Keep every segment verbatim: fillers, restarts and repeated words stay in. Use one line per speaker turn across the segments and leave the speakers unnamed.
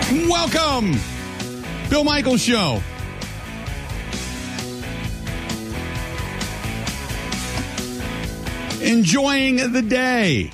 Welcome. Bill Michaels Show. Enjoying the day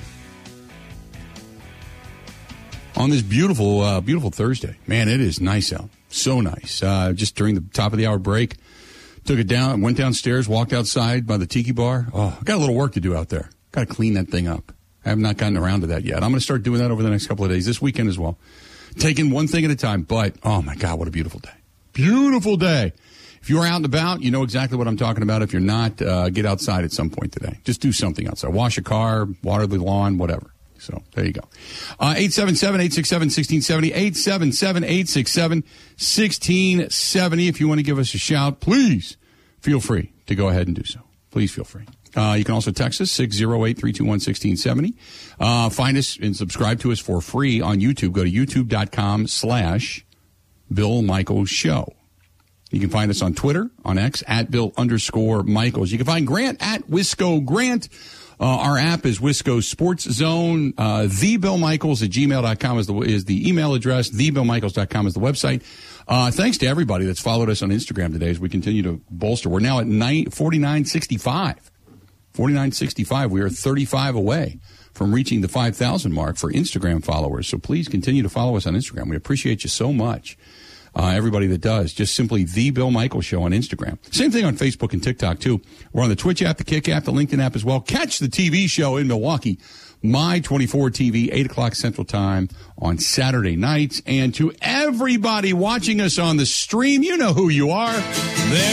on this beautiful, uh, beautiful Thursday. Man, it is nice out. So nice. Uh, just during the top of the hour break, took it down, went downstairs, walked outside by the tiki bar. Oh, I got a little work to do out there. Got to clean that thing up. I have not gotten around to that yet. I'm going to start doing that over the next couple of days, this weekend as well. Taking one thing at a time. But, oh, my God, what a beautiful day. Beautiful day. If you're out and about, you know exactly what I'm talking about. If you're not, uh, get outside at some point today. Just do something outside. Wash a car, water the lawn, whatever. So there you go. Uh, eight seven seven, eight six seven, one six seven zero, eight seven seven, eight six seven, one six seven zero. If you want to give us a shout, please feel free to go ahead and do so. Please feel free. Uh, you can also text us, six oh eight, three two one, one six seven zero. Uh, find us and subscribe to us for free on YouTube. Go to youtube.com slash Bill Michaels Show. You can find us on Twitter, on X, at Bill underscore Michaels. You can find Grant at Wisco Grant. Uh, our app is Wisco Sports Zone. Uh, the Bill Michaels at gmail dot com is the, is the email address. the bill michaels dot com is the website. Uh, thanks to everybody that's followed us on Instagram today as we continue to bolster. We're now at forty-nine sixty-five. forty-nine sixty-five. We are thirty-five away from reaching the five thousand mark for Instagram followers. So please continue to follow us on Instagram. We appreciate you so much. Uh, everybody that does, just simply The Bill Michaels Show on Instagram. Same thing on Facebook and TikTok, too. We're on the Twitch app, the Kick app, the LinkedIn app as well. Catch the T V show in Milwaukee, My twenty-four T V, eight o'clock Central Time on Saturday nights. And to everybody watching us on the stream, you know who you are. Then